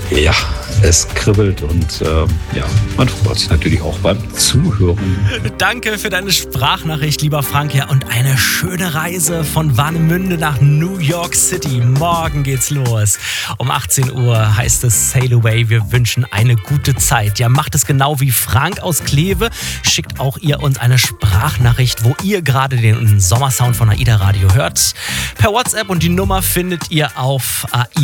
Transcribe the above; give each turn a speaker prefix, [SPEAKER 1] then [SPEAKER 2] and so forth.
[SPEAKER 1] Ja, es kribbelt und man freut sich natürlich auch beim Zuhören.
[SPEAKER 2] Danke für deine Sprachnachricht, lieber Frank. Ja, und eine schöne Reise von Warnemünde nach New York City. Morgen geht's los. Um 18 Uhr heißt es Sail Away. Wir wünschen eine gute Zeit. Ja, macht es genau wie Frank aus Kleve. Schickt auch ihr uns eine Sprachnachricht, wo ihr gerade den Sommersound von AIDA Radio hört. Per WhatsApp, und die Nummer findet ihr auf